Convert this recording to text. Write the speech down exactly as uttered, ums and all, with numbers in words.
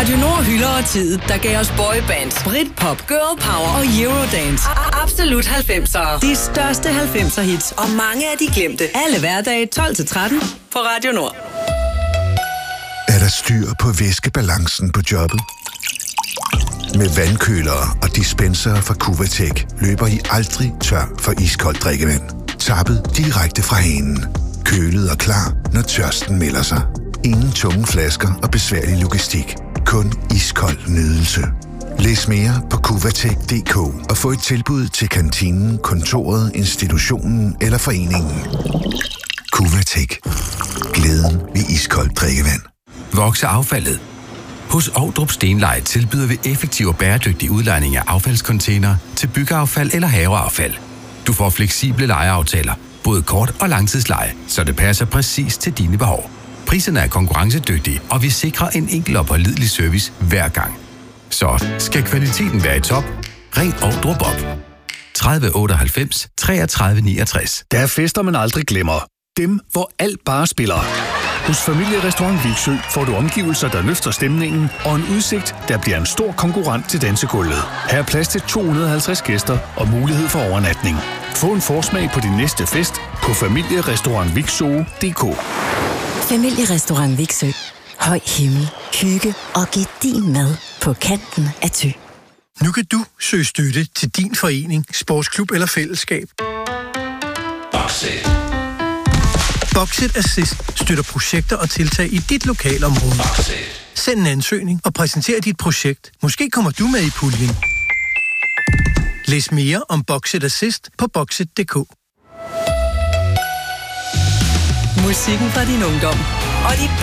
Radio Nord hylder tid, der gav os boybands, Britpop, girl power og eurodance. Absolut halvfemsere. De største halvfemser hits og mange af de glemte. Alle hverdage tolv til tretten på Radio Nord. Er der styr på væskebalancen på jobbet? Med vandkølere og dispenser fra Cuvatec løber I aldrig tør for iskoldt drikkevand. Tappet direkte fra hanen. Kølet og klar, når tørsten melder sig. Ingen tunge flasker og besværlig logistik. Kun iskold nydelse. Læs mere på Cuvatec punktum d k og få et tilbud til kantinen, kontoret, institutionen eller foreningen. Cuvatec. Glæden ved iskoldt drikkevand. Vokse affaldet. Hos Ovdrup Stenleje tilbyder vi effektiv og bæredygtig udlejning af affaldscontainer til byggeaffald eller haveaffald. Du får fleksible lejeaftaler, både kort- og langtidsleje, så det passer præcis til dine behov. Priserne er konkurrencedygtige, og vi sikrer en enkel og pålidelig service hver gang. Så skal kvaliteten være i top, ring Ovdrup op. tredive otteoghalvfems treogtredive niogtres. Der er fester, man aldrig glemmer. Dem, hvor alt bare spiller. Hos Familierestaurant Viksø får du omgivelser, der løfter stemningen, og en udsigt, der bliver en stor konkurrent til dansegulvet. Her er plads til to hundrede og halvtreds gæster og mulighed for overnatning. Få en forsmag på din næste fest på familierestaurant viksø punktum d k. Familierestaurant Viksø. Høj himmel, hygge og gedigen mad på kanten af Thy. Nu kan du søge støtte til din forening, sportsklub eller fællesskab. Boxit. Boxit Assist støtter projekter og tiltag i dit lokalområde. Boxit. Send en ansøgning og præsenter dit projekt. Måske kommer du med i puljen. Læs mere om Boxit Assist på boxit punktum d k. Musikken fra din ungdom og de